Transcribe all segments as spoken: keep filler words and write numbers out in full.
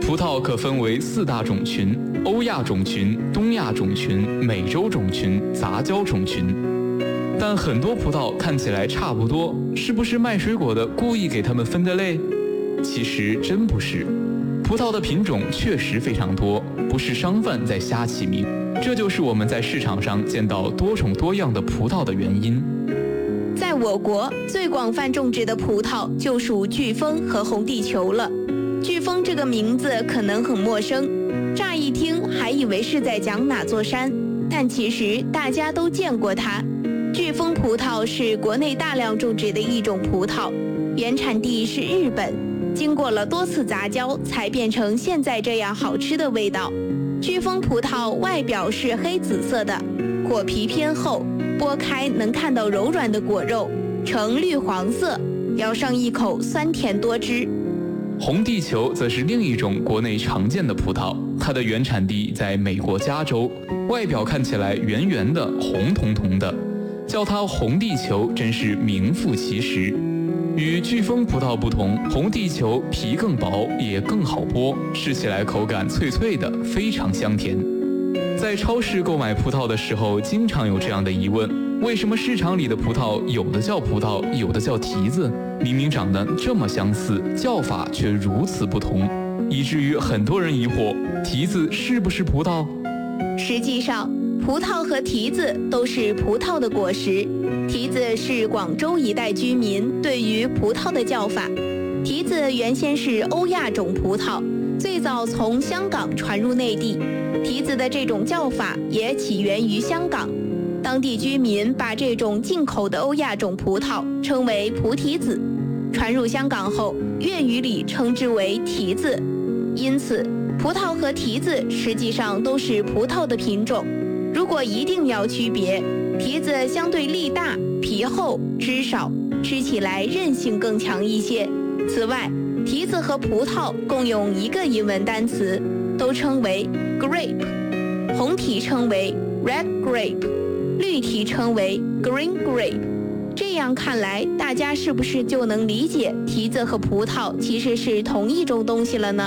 葡萄可分为四大种群：欧亚种群、东亚种群、美洲种群、杂交种群。但很多葡萄看起来差不多，是不是卖水果的故意给它们分的类？其实真不是，葡萄的品种确实非常多，不是商贩在瞎起名。这就是我们在市场上见到多种多样的葡萄的原因。 在我国最广泛种植的葡萄就属飓风和红地球了。飓风这个名字可能很陌生，乍一听还以为是在讲哪座山，但其实大家都见过它。飓风葡萄是国内大量种植的一种葡萄，原产地是日本，经过了多次杂交才变成现在这样好吃的味道。飓风葡萄外表是黑紫色的，果皮偏厚，剥开能看到柔软的果肉，呈绿黄色，咬上一口酸甜多汁。 红地球则是另一种国内常见的葡萄，它的原产地在美国加州，外表看起来圆圆的，红彤彤的，叫它红地球真是名副其实。与飓风葡萄不同，红地球皮更薄，也更好剥，吃起来口感脆脆的，非常香甜。在超市购买葡萄的时候，经常有这样的疑问：为什么市场里的葡萄有的叫葡萄，有的叫提子？明明长得这么相似，叫法却如此不同，以至于很多人疑惑：提子是不是葡萄？ 实际上，葡萄和提子都是葡萄的果实。提子是广州一带居民对于葡萄的叫法。提子原先是欧亚种葡萄，最早从香港传入内地。提子的这种叫法也起源于香港，当地居民把这种进口的欧亚种葡萄称为葡提子，传入香港后，粤语里称之为提子。因此，葡萄和提子实际上都是葡萄的品种。如果一定要区别，提子相对粒大、皮厚、汁少，吃起来韧性更强一些。此外，提子和葡萄共用一个英文单词，都称为 grape， 红体称为 red grape， 绿体称为 green grape。这样看来，大家是不是就能理解提子和葡萄其实是同一种东西了呢？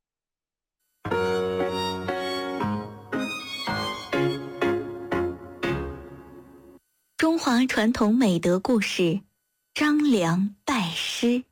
中华传统美德故事：张良拜师。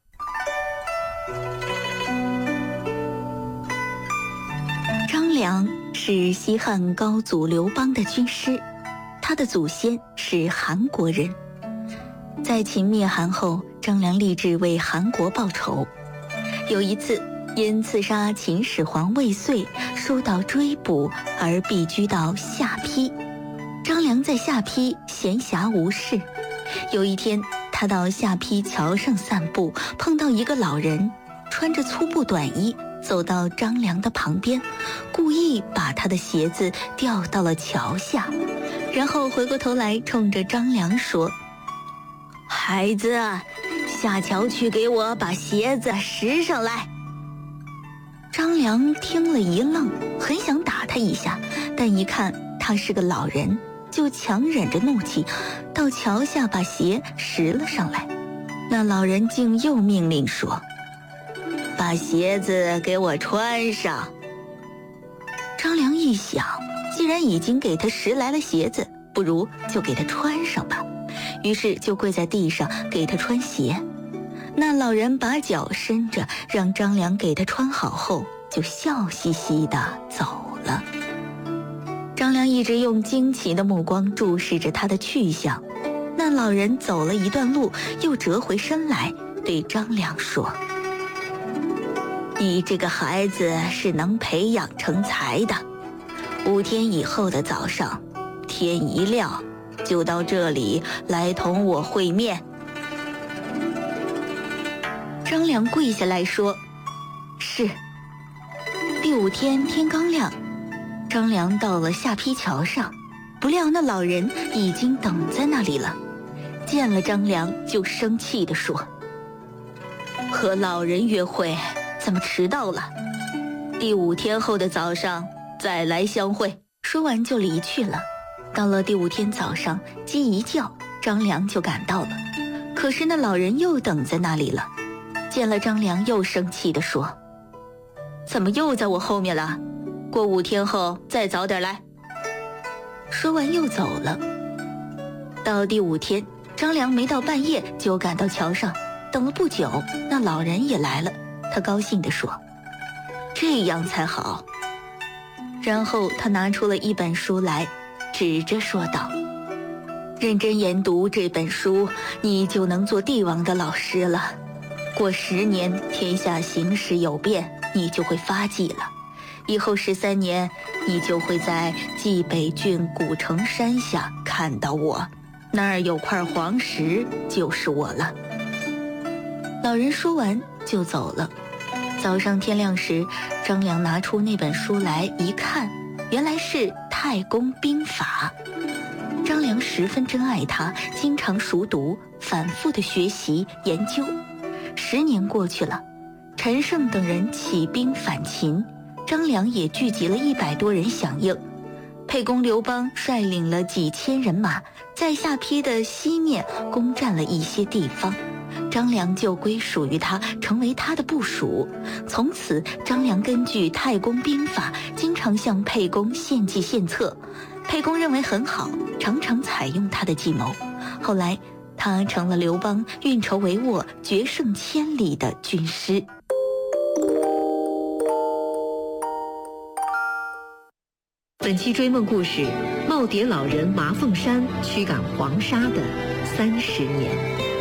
张良是西汉高祖刘邦的军师，他的祖先是韩国人。在秦灭韩后，张良立志为韩国报仇。有一次，因刺杀秦始皇未遂，受到追捕而避居到下邳。张良在下邳闲暇无事，有一天他到下邳桥上散步，碰到一个老人，穿着粗布短衣，走到张良的旁边，故意把他的鞋子掉到了桥下，然后回过头来冲着张良说：“孩子，下桥去给我把鞋子拾上来。”张良听了一愣，很想打他一下，但一看他是个老人，就强忍着怒气到桥下把鞋拾了上来。那老人竟又命令说：“把鞋子给我穿上。”张良一想，既然已经给他拾来了鞋子，不如就给他穿上吧，于是就跪在地上给他穿鞋。那老人把脚伸着，让张良给他穿好后，就笑嘻嘻地走了。张良一直用惊奇的目光注视着他的去向。那老人走了一段路，又折回身来，对张良说：“你这个孩子是能培养成才的，五天以后的早上，天一亮就到这里来同我会面。”张良跪下来说：“是。”第五天天刚亮，张良到了下邳桥上，不料那老人已经等在那里了。见了张良就生气地说：“和老人约会怎么迟到了？第五天后的早上再来相会。”说完就离去了。到了第五天早上，鸡一叫，张良就赶到了。可是那老人又等在那里了。见了张良又生气地说：“ 怎么又在我后面了？过五天后再早点来。说完又走了。到第五天，张良没到半夜就赶到桥上，等了不久，那老人也来了。他高兴地说：这样才好。然后他拿出了一本书来，指着说道：认真研读这本书，你就能做帝王的老师了。过十年，天下形势有变，你就会发迹了。以后十三年，你就会在蓟北郡古城山下看到我，那儿有块黄石，就是我了。老人说完就走了。早上天亮时，张良拿出那本书来一看，原来是《太公兵法》。张良十分珍爱它，经常熟读，反复的学习研究。十年过去了，陈胜等人起兵反秦，张良也聚集了一百多人响应。沛公刘邦率领了几千人马，在下邳的西面攻占了一些地方，张良就归属于他，成为他的部属。从此，张良根据《太公兵法》，经常向沛公献计献策。沛公认为很好，常常采用他的计谋。后来，他成了刘邦运筹帷幄、决胜千里的军师。 本期追梦故事：耄耋老人麻凤山驱赶黄沙的三十年。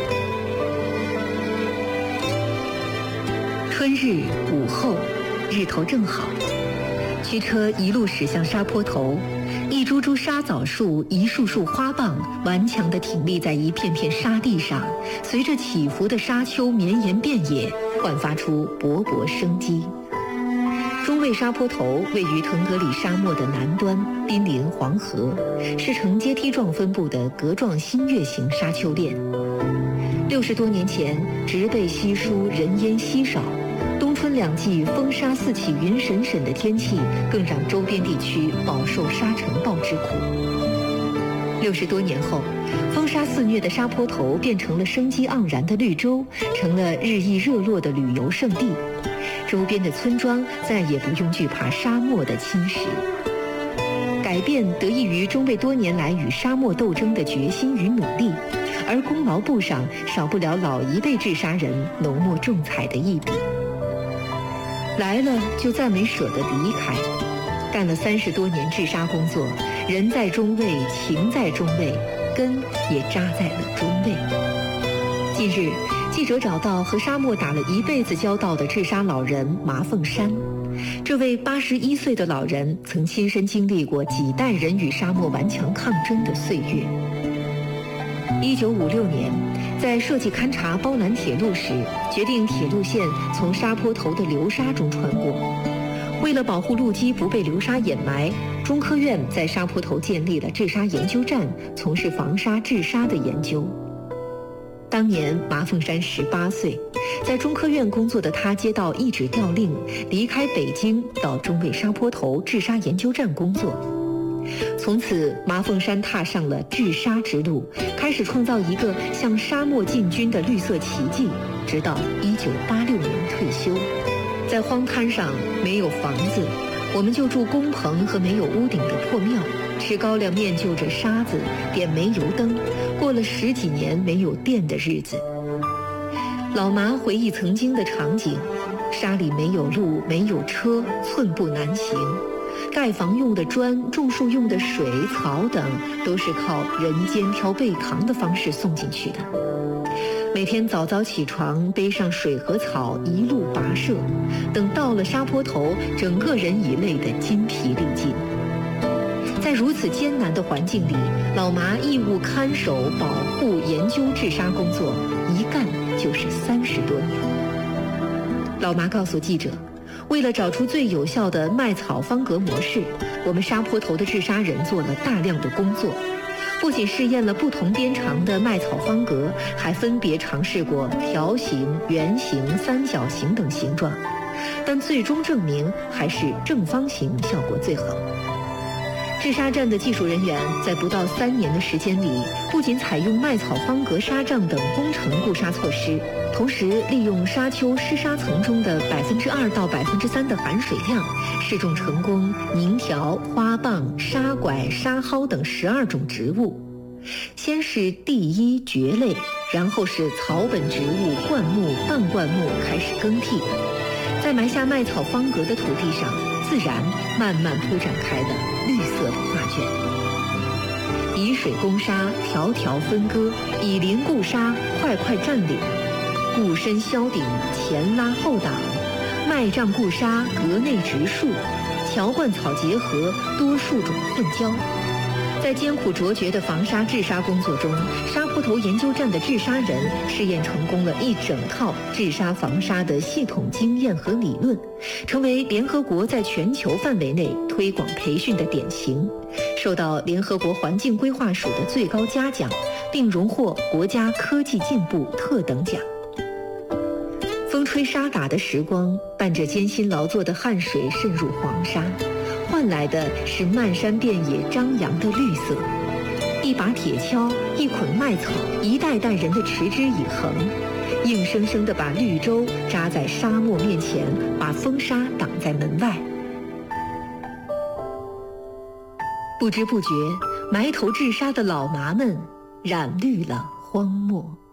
春日午后，日头正好，驱车一路驶向沙坡头。一株株沙枣树，一束束花棒，顽强地挺立在一片片沙地上，随着起伏的沙丘绵延遍野，焕发出勃勃生机。中卫沙坡头位于腾格里沙漠的南端，濒临黄河，是呈阶梯状分布的格状新月形沙丘链。六十多年前，植被稀疏，人烟稀少。冬春两季风沙四起、云沈沈的天气，更让周边地区饱受沙尘暴之苦。六十多年后，风沙肆虐的沙坡头变成了生机盎然的绿洲，成了日益热络的旅游胜地。周边的村庄再也不用惧怕沙漠的侵蚀。改变得益于中卫多年来与沙漠斗争的决心与努力，而功劳簿上少不了老一辈治沙人浓墨重彩的一笔。来了就再没舍得离开，干了三十多年治沙工作，人在中卫，情在中卫，根也扎在了中卫。近日，记者找到和沙漠打了一辈子交道的治沙老人麻凤山。这位八十一岁的老人曾亲身经历过几代人与沙漠顽强抗争的岁月。一九五六年，在设计勘察包兰铁路时，决定铁路线从沙坡头的流沙中穿过。为了保护路基不被流沙掩埋，中科院在沙坡头建立了治沙研究站，从事防沙治沙的研究。当年麻凤山十八岁，在中科院工作的他接到一纸调令，离开北京到中卫沙坡头治沙研究站工作。从此，麻凤山踏上了治沙之路，开始创造一个向沙漠进军的绿色奇迹，直到一九八六年退休。在荒滩上没有房子，我们就住工棚和没有屋顶的破庙，吃高粱面就着沙子，点煤油灯，过了十几年没有电的日子。老麻回忆曾经的场景，沙里没有路，没有车，寸步难行。盖房用的砖，种树用的水草等，都是靠人肩挑背扛的方式送进去的。每天早早起床，背上水和草，一路跋涉，等到了沙坡头，整个人已累得筋疲力尽。在如此艰难的环境里，老麻义务看守、保护、研究治沙工作，一干就是三十多年。老麻告诉记者，为了找出最有效的麦草方格模式，我们沙坡头的治沙人做了大量的工作，不仅试验了不同边长的麦草方格，还分别尝试过条形、圆形、三角形等形状，但最终证明还是正方形效果最好。 治沙站的技术人员在不到三年的时间里，不仅采用麦草方格纱帐等工程固沙措施，同时利用沙丘湿沙层中的百分之二到百分之三的含水量，试种成功宁条、花蚌、沙拐、沙蒿等十二种植物。先是地衣蕨类，然后是草本植物灌木、半灌木开始更替，在埋下麦草方格的土地上，自然慢慢铺展开的绿色的画卷。以水攻沙，条条分割；以林固沙，块块占领。固深削顶，前拉后挡；麦帐固沙，隔内植树；桥灌草结合，多树种混交。在艰苦卓绝的防沙治沙工作中，沙坡头研究站的治沙人试验成功了一整套治沙防沙的系统经验和理论，成为联合国在全球范围内推广培训的典型，受到联合国环境规划署的最高嘉奖，并荣获国家科技进步特等奖。风吹沙打的时光，伴着艰辛劳作的汗水渗入黄沙，换来的是漫山遍野张扬的绿色。一把铁锹，一捆麦草，一代代人的持之以恒，硬生生地把绿洲扎在沙漠面前，把风沙挡在门外。不知不觉，埋头治沙的老麻们染绿了荒漠。